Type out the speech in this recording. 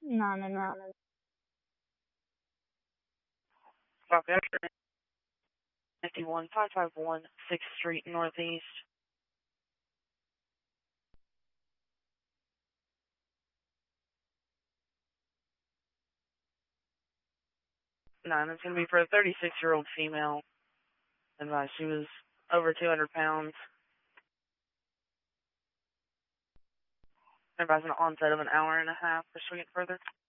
No. Copy. 51551 6th Street Northeast. Nine. It's going to be for a 36-year-old female. And she was over 200 pounds. Advising an onset of an hour and a half. Should we get further?